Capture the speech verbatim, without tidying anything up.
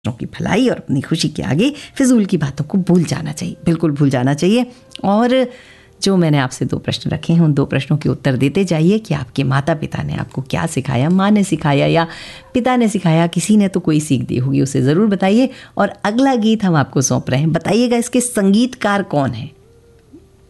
की भलाई और अपनी खुशी के आगे फिजूल की बातों को भूल जाना चाहिए, बिल्कुल भूल जाना चाहिए। और जो मैंने आपसे दो प्रश्न रखे हैं उन दो प्रश्नों के उत्तर देते जाइए कि आपके माता पिता ने आपको क्या सिखाया, माँ ने सिखाया या पिता ने सिखाया, किसी ने तो कोई सीख दी होगी, उसे ज़रूर बताइए। और अगला गीत हम आपको सौंप रहे हैं, बताइएगा इसके संगीतकार कौन है।